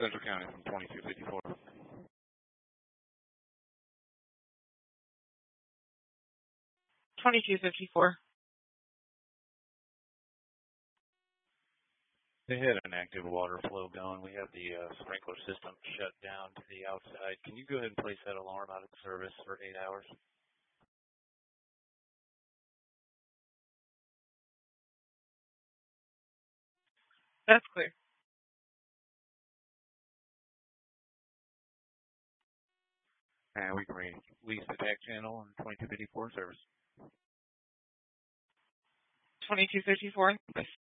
Central County from 2254. They had an active water flow going. We have the sprinkler system shut down to the outside. Can you go ahead and place that alarm out of service for 8 hours? That's clear. And we can release the TAC channel on 2254 service. 2254.